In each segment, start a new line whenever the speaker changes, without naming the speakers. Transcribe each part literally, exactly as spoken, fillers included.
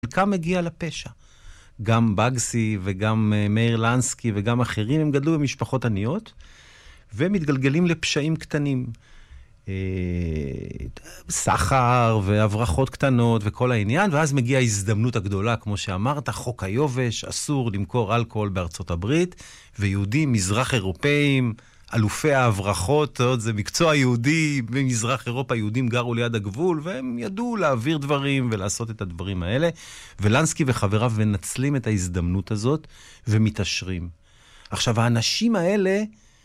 חלקם מגיע לפשע. גם בגסי וגם מאיר לנסקי וגם אחרים, הם גדלו במשפחות עניות, ומתגלגלים לפשעים קטנים. סחר והברחות קטנות וכל העניין, ואז מגיעה ההזדמנות הגדולה, כמו שאמרת, חוק היובש, אסור למכור אלכוהול בארצות הברית, ויהודים מזרח אירופאים, אלופי ההברחות, זה מקצוע יהודי, במזרח אירופה יהודים גרו ליד הגבול, והם ידעו להעביר דברים ולעשות את הדברים האלה, ולנסקי וחבריו מנצלים את ההזדמנות הזאת, ומתעשרים. עכשיו, האנשים האלה,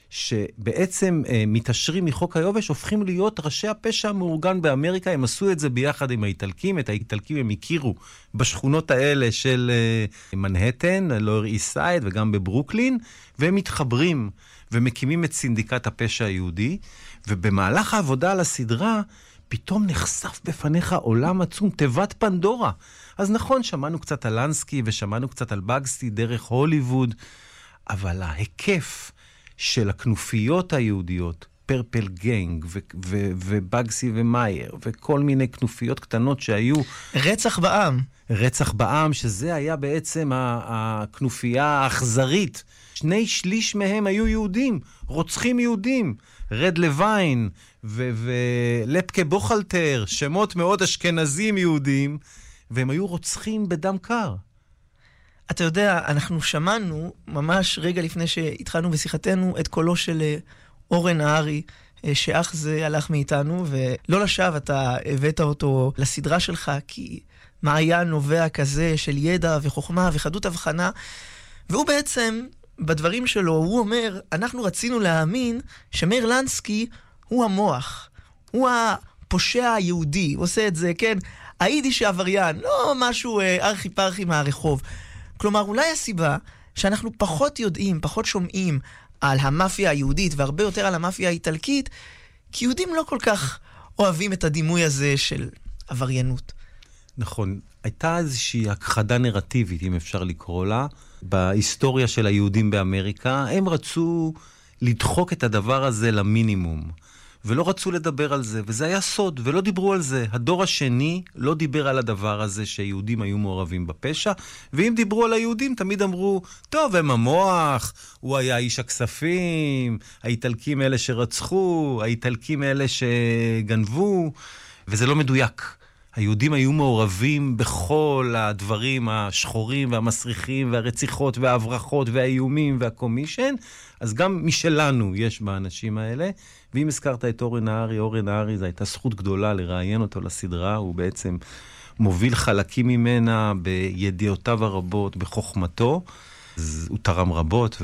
שבעצם אה, מתעשרים מחוק היובש, הופכים להיות ראשי הפשע המאורגן באמריקה. הם עשו את זה ביחד עם האיטלקים. את האיטלקים הם הכירו בשכונות האלה של אה, מנהטן, לואר איסט סייד וגם בברוקלין, והם מתחברים ומקימים את סינדיקט הפשע היהודי, ובמהלך העבודה על הסדרה, פתאום נחשף בפניך עולם עצום, תיבת פנדורה. אז נכון, שמענו קצת על לנסקי ושמענו קצת על בגסי דרך הוליווד, אבל ההיקף של הכנופיות היהודיות, פרפל גנג ו- ו- ובגסי ומאייר, וכל מיני כנופיות קטנות שהיו...
רצח בעם.
רצח בעם, שזה היה בעצם הכנופיה האכזרית. שני שליש מהם היו יהודים, רוצחים יהודים. רד לוין ולפקה בוכלטר, שמות מאוד אשכנזים יהודים, והם היו רוצחים בדם קר.
אתה יודע, אנחנו שמענו ממש רגע לפני שהתחלנו בשיחתנו את קולו של אורן נהרי, שאח זה הלך מאיתנו, ולא לשווא אתה הבאת אותו לסדרה שלך, כי מעיין נובע כזה של ידע וחוכמה וחדות הבחנה, והוא בעצם, בדברים שלו, הוא אומר, אנחנו רצינו להאמין שמאיר לנסקי הוא המוח, הוא הפושע היהודי, הוא עושה את זה, כן, היידיש עבריין, לא משהו ארכי פרחי מהרחוב. כלומר, אולי הסיבה שאנחנו פחות יודעים, פחות שומעים על המאפיה היהודית, והרבה יותר על המאפיה האיטלקית, כי יהודים לא כל כך אוהבים את הדימוי הזה של עבריינות.
נכון. הייתה איזושהי הכחדה נרטיבית, אם אפשר לקרוא לה, בהיסטוריה של היהודים באמריקה. הם רצו לדחוק את הדבר הזה למינימום, ולא רצו לדבר על זה, וזה היה סוד, ולא דיברו על זה. הדור השני לא דיבר על הדבר הזה שיהודים היו מעורבים בפשע, ואם דיברו על היהודים, תמיד אמרו, טוב, הם המוח, הוא היה איש הכספים, האיטלקים אלה שרצחו, האיטלקים אלה שגנבו, וזה לא מדויק. היהודים היו מעורבים בכל הדברים השחורים והמסריחים והרציחות וההברחות והאיומים והקומישן, אז גם משלנו יש באנשים האלה. ואם הזכרת את אורן נהרי, אורן נהרי, זו הייתה זכות גדולה לראיין אותו לסדרה, הוא בעצם מוביל חלקים ממנה בידיעותיו הרבות, בחוכמתו, אז הוא תרם רבות,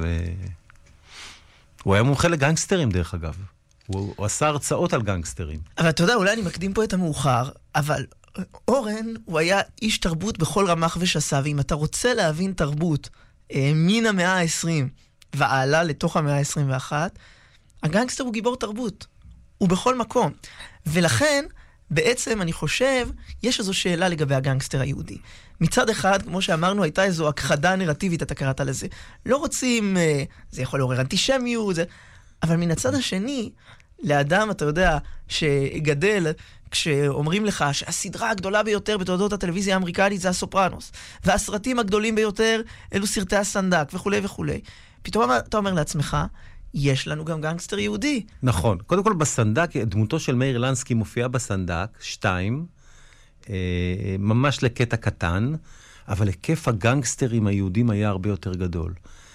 והוא היה מומחה לגנגסטרים דרך אגב. הוא, הוא עשה הרצאות על גנגסטרים.
אבל אתה יודע, אולי אני מקדים פה את המאוחר, אבל אורן הוא היה איש תרבות בכל רמ"ח ושסה, ואם אתה רוצה להבין תרבות אה, מן המאה ה-עשרים ועלה לתוך המאה ה-עשרים ואחת, הגנגסטר הוא גיבור תרבות. הוא בכל מקום. ולכן, בעצם אני חושב, יש איזו שאלה לגבי הגנגסטר היהודי. מצד אחד, כמו שאמרנו, הייתה איזו הכחדה נרטיבית, אתה קראת לזה. לא רוצים, אה, זה יכול לעורר אנטישמיות, זה... אבל מן הצד השני, לאדם, אתה יודע, שגדל, כשאומרים לך שהסדרה הגדולה ביותר בתולדות הטלוויזיה האמריקנית זה הסופרנוס, והסרטים הגדולים ביותר אלו סרטי הסנדק וכו' וכו'. פתאום אתה אומר לעצמך, יש לנו גם גנגסטר יהודי.
נכון. קודם כל בסנדק, דמותו של מאיר לנסקי מופיעה בסנדק, שתיים, אה, ממש לקטע קטן, אבל היקף הגנגסטרים היהודים היה הרבה יותר גדול.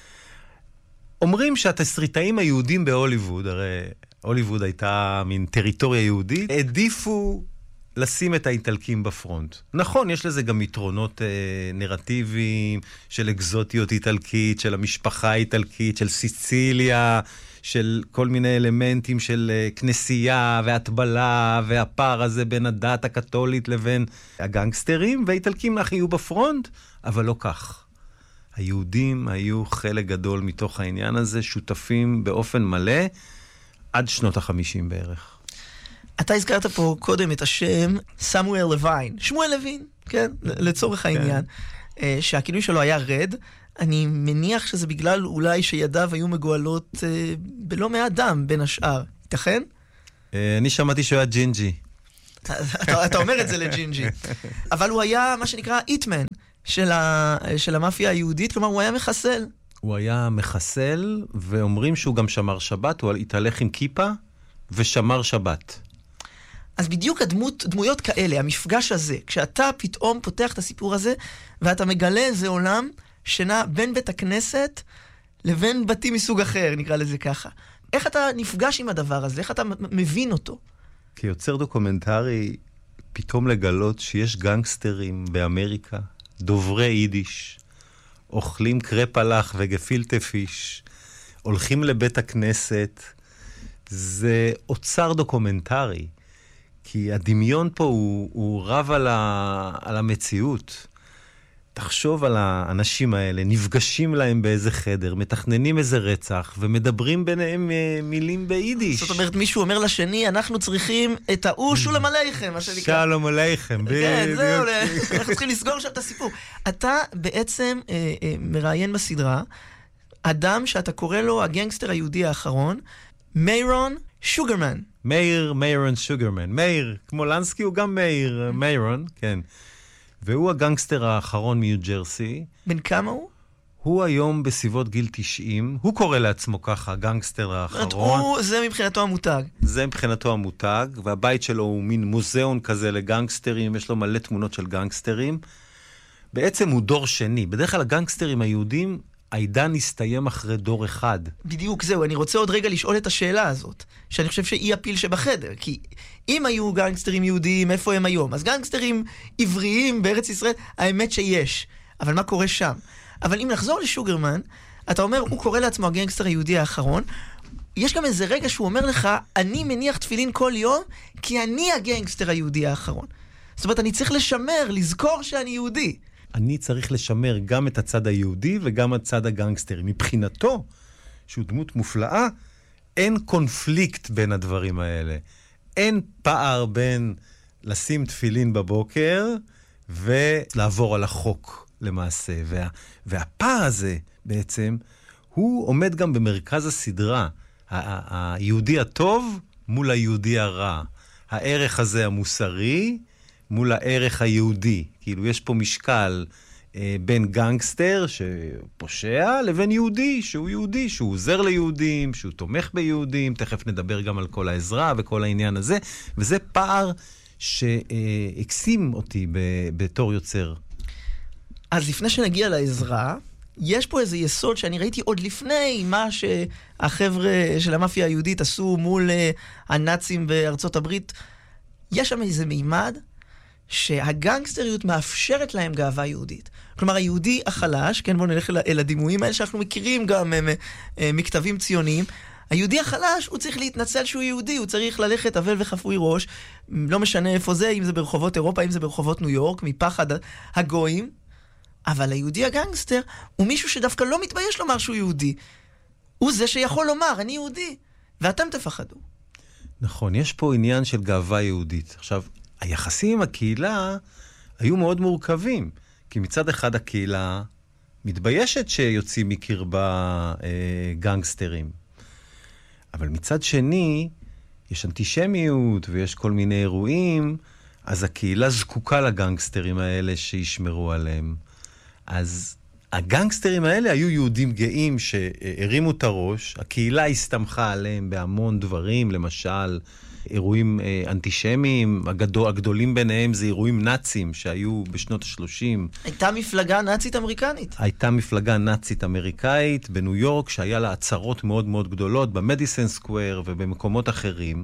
אומרים שהתסריטאים היהודים בהוליווד, הרי הוליווד הייתה מין טריטוריה יהודית, העדיפו לשים את האיטלקים בפרונט. נכון, יש לזה גם יתרונות אה, נרטיביים של אקזוטיות איטלקית, של המשפחה האיטלקית, של סיציליה, של כל מיני אלמנטים של אה, כנסייה והטבלה, והפער הזה בין הדת הקתולית לבין הגנגסטרים, והאיטלקים יהיו בפרונט, אבל לא כך. היהודים היו חלק גדול מתוך העניין הזה, שותפים באופן מלא, עד שנות החמישים בערך.
אתה הזכרת פה קודם את השם סמואל לוין, שמואל לוין, כן, לצורך העניין, כן. שהכינוי שלו היה רד, אני מניח שזה בגלל אולי שידיו היו מגועלות בלא מעט דם בין השאר, ייתכן?
אני שמעתי שהוא היה ג'ינג'י.
אתה, אתה אומר את זה לג'ינג'י. אבל הוא היה מה שנקרא איטמן של, ה, של המאפיה היהודית, כלומר הוא היה מחסל.
הוא היה מחסל, ואומרים שהוא גם שמר שבת, הוא התהלך עם כיפה ושמר שבת.
אז בדיוק הדמות, דמויות כאלה, המפגש הזה, כשאתה פתאום פותח את הסיפור הזה, ואתה מגלה איזה עולם שנע בין בית הכנסת לבין בתים מסוג אחר, נקרא לזה ככה. איך אתה נפגש עם הדבר הזה? איך אתה מבין אותו?
כיוצר דוקומנטרי, פתאום לגלות שיש גנגסטרים באמריקה, דוברי יידיש, אוכלים קרפלח וגפילטה פיש, הולכים לבית הכנסת, זה אוצר דוקומנטרי. כי הדמיון פה הוא, הוא רב על, ה, על המציאות. תחשוב על האנשים האלה, נפגשים להם באיזה חדר, מתכננים איזה רצח, ומדברים ביניהם מילים ביידיש.
זאת אומרת, מישהו אומר לשני, אנחנו צריכים את ההוא שולם עליכם, מה שנקרא.
שלום עליכם.
כן, זהו, אנחנו צריכים לסגור שם את הסיפור. אתה בעצם אה, אה, מראיין בסדרה, אדם שאתה קורא לו הגנגסטר היהודי האחרון, מיירון שוגרמן.
מאיר, מיירון שוגרמן. מאיר, כמו לנסקי הוא גם מאיר, מיירון, כן. והוא הגנגסטר האחרון מיו ג'רסי.
בן כמה הוא?
הוא היום בסביבות גיל תשעים. הוא קורא לעצמו ככה, הגנגסטר האחרון.
הוא, זה מבחינתו המותג.
זה מבחינתו המותג, והבית שלו הוא מין מוזיאון כזה לגנגסטרים, יש לו מלא תמונות של גנגסטרים. בעצם הוא דור שני. בדרך כלל הגנגסטרים היהודים, העידן הסתיים אחרי דור אחד.
בדיוק, זהו. אני רוצה עוד רגע לשאול את השאלה הזאת, שאני חושב שהיא הפיל שבחדר, כי אם היו גנגסטרים יהודיים, איפה הם היום? אז גנגסטרים עבריים בארץ ישראל, האמת שיש. אבל מה קורה שם? אבל אם נחזור לשוגרמן, אתה אומר, הוא קורא לעצמו הגנגסטר היהודי האחרון, יש גם איזה רגע שהוא אומר לך, אני מניח תפילין כל יום, כי אני הגנגסטר היהודי האחרון. זאת אומרת, אני צריך לשמר, לזכור שאני יהודי.
אני צריך לשמר גם את הצד היהודי וגם את הצד הגנגסטרי. מבחינתו, שהוא דמות מופלאה, אין קונפליקט בין הדברים האלה. אין פער בין לשים תפילין בבוקר ולעבור על החוק למעשה. וה, והפער הזה בעצם, הוא עומד גם במרכז הסדרה. ה- היהודי הטוב מול היהודי הרע. הערך הזה המוסרי מול הערך היהודי. כאילו יש פה משקל אה, בין גנגסטר שפושע לבין יהודי שהוא יהודי, שהוא עוזר ליהודים, שהוא תומך ביהודים. תכף נדבר גם על כל העזרה וכל העניין הזה. וזה פער שהקסים אותי ב- בתור יוצר.
אז לפני שנגיע לעזרה, יש פה איזה יסוד שאני ראיתי עוד לפני מה שהחבר'ה של המאפיה היהודית עשו מול הנאצים בארצות הברית. יש שם איזה מימד שהגנגסטריות מאפשרת להם גאווה יהודית. כלומר, היהודי החלש, כן, בואו נלך אל, אל הדימויים האלה שאנחנו מכירים גם הם, הם, מכתבים ציוניים, היהודי החלש, הוא צריך להתנצל שהוא יהודי, הוא צריך ללכת אבל וחפוי ראש, לא משנה איפה זה, אם זה ברחובות אירופה, אם זה ברחובות ניו יורק, מפחד הגויים, אבל היהודי הגנגסטר הוא מישהו שדווקא לא מתבייש לומר שהוא יהודי. הוא זה שיכול לומר, אני יהודי, ואתם תפחדו.
נכון, יש פה עניין של גאווה יהודית. עכשיו, היחסים עם הקהילה היו מאוד מורכבים, כי מצד אחד הקהילה מתביישת שיוצאים מקרבה אה, גנגסטרים. אבל מצד שני, יש אנטישמיות ויש כל מיני אירועים, אז הקהילה זקוקה לגנגסטרים האלה שישמרו עליהם. אז הגנגסטרים האלה היו יהודים גאים שהרימו את הראש, הקהילה הסתמכה עליהם בהמון דברים, למשל אירועים אנטישמיים, הגדול, הגדולים ביניהם זה אירועים נאצים שהיו בשנות ה-שלושים.
הייתה מפלגה נאצית אמריקנית.
הייתה מפלגה נאצית אמריקאית בניו יורק, שהיה לה עצרות מאוד מאוד גדולות במדיסון סקוואר ובמקומות אחרים.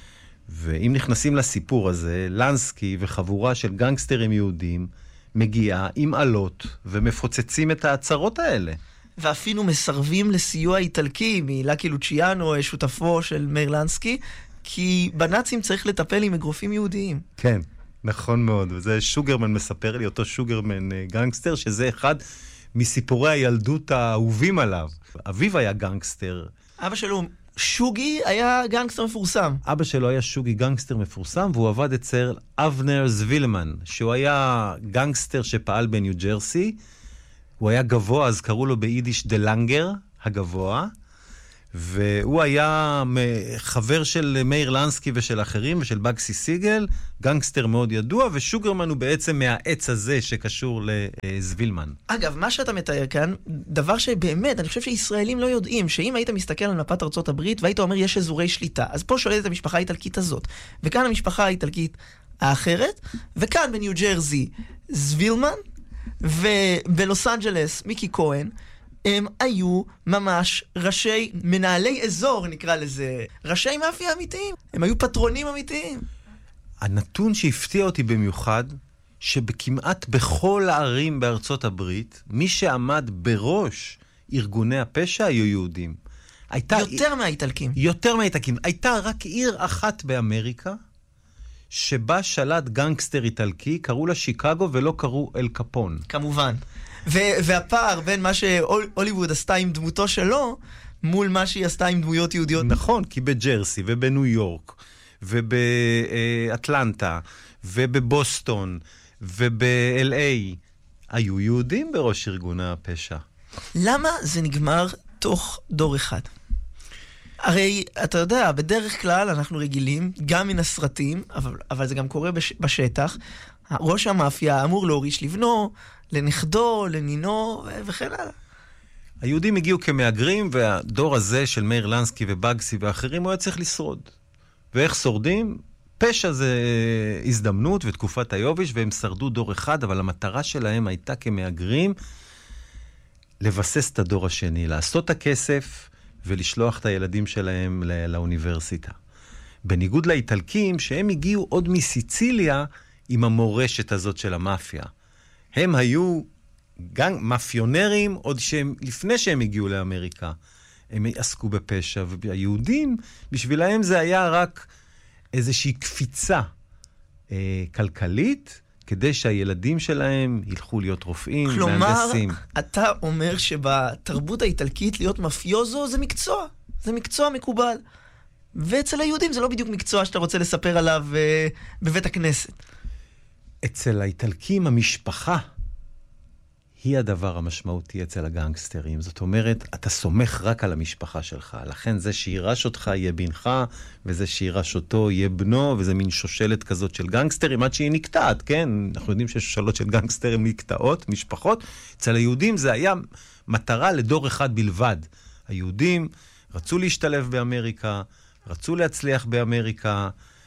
ואם נכנסים לסיפור הזה, לנסקי וחבורה של גנגסטרים יהודים מגיעה עם עלות ומפוצצים את העצרות האלה.
ואפילו מסרבים לסיוע איטלקי מלאקי לוציאנו, שותפו של מאיר לנסקי, כי בנאצים צריך לטפל עם אגרופים יהודיים.
כן, נכון מאוד. וזה שוגרמן מספר לי, אותו שוגרמן גנגסטר, שזה אחד מסיפורי הילדות האהובים עליו. אביו היה גנגסטר.
אבא שלו, שוגי, היה גנגסטר מפורסם.
אבא שלו היה שוגי גנגסטר מפורסם, והוא עבד אצל אבנר זווילמן, שהוא היה גנגסטר שפעל בניו ג'רסי. הוא היה גבוה, אז קראו לו ביידיש דלנגר, הגבוה. והוא היה חבר של מאיר לנסקי ושל אחרים, ושל בגסי סיגל, גנגסטר מאוד ידוע, ושוגרמן הוא בעצם מהעץ הזה שקשור לזבילמן.
אגב, מה שאתה מתאר כאן, דבר שבאמת, אני חושב שישראלים לא יודעים, שאם היית מסתכל על מפת ארצות הברית, והיית אומר יש אזורי שליטה, אז פה שולטת המשפחה האיטלקית הזאת, וכאן המשפחה האיטלקית האחרת, וכאן בניו ג'רזי זבילמן, ובלוס אנג'לס מיקי כהן, הם היו ממש ראשי, מנהלי אזור נקרא לזה, ראשי מאפיה אמיתיים, הם היו פטרונים אמיתיים.
הנתון שהפתיע אותי במיוחד, שבכמעט בכל הערים בארצות הברית, מי שעמד בראש ארגוני הפשע היו יהודים. הייתה,
יותר מהאיטלקים.
יותר מהאיטלקים. הייתה רק עיר אחת באמריקה, שבה שלט גנגסטר איטלקי, קראו לה שיקגו ולא קראו אל קפון.
כמובן. והפער בין מה שהוליווד עשתה עם דמותו שלו, מול מה שהיא עשתה עם דמויות יהודיות.
נכון, כי בג'רסי ובניו יורק, ובאטלנטה, ובבוסטון, וב-אל איי, היו יהודים בראש ארגוני הפשע.
למה זה נגמר תוך דור אחד? הרי, אתה יודע, בדרך כלל אנחנו רגילים, גם מן הסרטים, אבל, אבל זה גם קורה בש, בשטח, ראש המאפיה אמור להוריש לבנו, לנכדו, לנינו, וכן הלאה.
היהודים הגיעו כמאגרים, והדור הזה של מאיר לנסקי ובגסי ואחרים, הוא היה צריך לשרוד. ואיך שורדים? פשע זה הזדמנות ותקופת היוביש, והם שרדו דור אחד, אבל המטרה שלהם הייתה כמאגרים, לבסס את הדור השני, לעשות את הכסף, ולשלוח את הילדים שלהם לא, לאוניברסיטה. בניגוד לאיטלקים, שהם הגיעו עוד מסיציליה, עם המורשת הזאת של המאפיה. הם היו גם מאפיונרים, עוד שהם, לפני שהם הגיעו לאמריקה. הם עסקו בפשע, והיהודים, בשבילהם זה היה רק איזושהי קפיצה אה, כלכלית, כדי שהילדים שלהם ילכו להיות רופאים,
כלומר,
מהנדסים.
כלומר, אתה אומר שבתרבות האיטלקית להיות מאפיוזו זה מקצוע. זה מקצוע מקובל. ואצל היהודים זה לא בדיוק מקצוע שאתה רוצה לספר עליו אה, בבית הכנסת.
אצל האיטלקים המשפחה היא הדבר המשמעותי אצל הגנגסטרים. זאת אומרת, אתה סומך רק על המשפחה שלך. לכן זה שירש אותך יהיה בנך, וזה שירש אותו יהיה בנו, וזה מין שושלת כזאת של גנגסטרים, עד שהיא נקטעת, כן? אנחנו יודעים ששושלות של גנגסטרים נקטעות, משפחות. אצל היהודים זה היה מטרה לדור אחד בלבד. היהודים רצו להשתלב באמריקה, רצו להצליח באמריקה,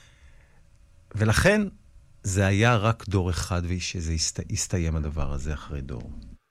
ולכן זה היה רק דור אחד, ושזה הסתיים הדבר הזה אחרי דור.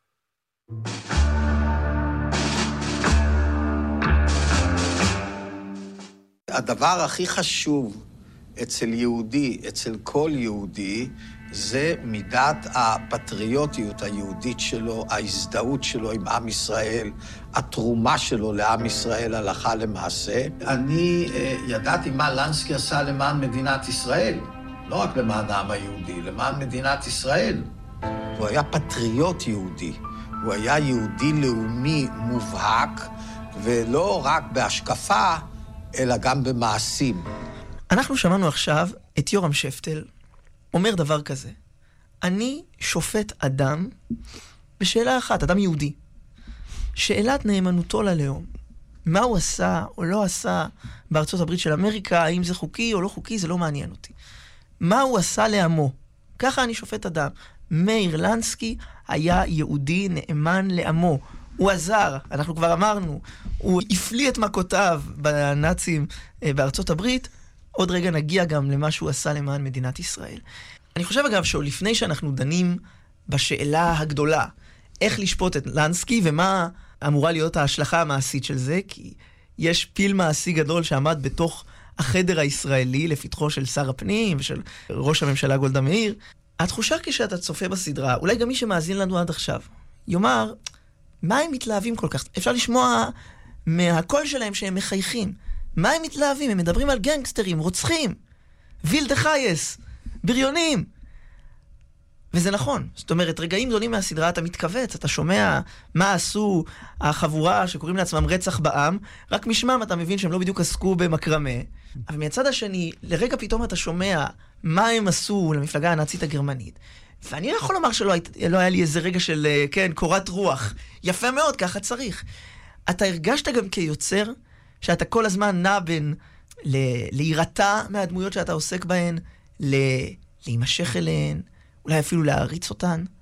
הדבר הכי חשוב אצל יהודי, אצל כל יהודי, זה מידת הפטריוטיות היהודית שלו, ההזדהות שלו עם עם ישראל, התרומה שלו לעם ישראל הלכה למעשה. אני אה, ידעתי מה לנסקי עשה למען מדינת ישראל. לא רק למען העם היהודי, למען מדינת ישראל. הוא היה פטריוט יהודי. הוא היה יהודי לאומי מובהק, ולא רק בהשקפה, אלא גם במעשים.
אנחנו שמענו עכשיו את יורם שפטל אומר דבר כזה. אני שופט אדם בשאלה אחת, אדם יהודי. שאלת נאמנותו ללאום. מה הוא עשה או לא עשה בארצות הברית של אמריקה, האם זה חוקי או לא חוקי, זה לא מעניין אותי. מה הוא עשה לעמו? ככה אני שופט אדם. מאיר לנסקי היה יהודי נאמן לעמו. הוא עזר, אנחנו כבר אמרנו, הוא הפליא את מכותיו בנאצים בארצות הברית. עוד רגע נגיע גם למה שהוא עשה למען מדינת ישראל. אני חושב אגב שלפני שאנחנו דנים בשאלה הגדולה, איך לשפוט את לנסקי ומה אמורה להיות ההשלכה המעשית של זה, כי יש פיל מעשי גדול שעמד בתוך החדר הישראלי לפתחו של שר הפנים ושל ראש הממשלה גולדה מאיר. התחושה כשאתה צופה בסדרה, אולי גם מי שמאזין לנו עד עכשיו, יאמר, מה הם מתלהבים כל כך? אפשר לשמוע מהקול שלהם שהם מחייכים. מה הם מתלהבים? הם מדברים על גנגסטרים, רוצחים, וילדה חייס, בריונים. וזה נכון. זאת אומרת, רגעים גדולים מהסדרה אתה מתכווץ, אתה שומע מה עשו החבורה שקוראים לעצמם רצח בעם, רק משמם אתה מבין שהם לא בדיוק עסקו במקרמה. אבל מהצד השני, לרגע פתאום אתה שומע מה הם עשו למפלגה הנאצית הגרמנית. ואני לא יכול לומר שלא לא היה לי איזה רגע של, כן, קורת רוח. יפה מאוד, ככה צריך. אתה הרגשת גם כיוצר שאתה כל הזמן נע בין ל- להירתע מהדמויות שאתה עוסק בהן, ל- להימשך אליהן, אולי אפילו להריץ אותן.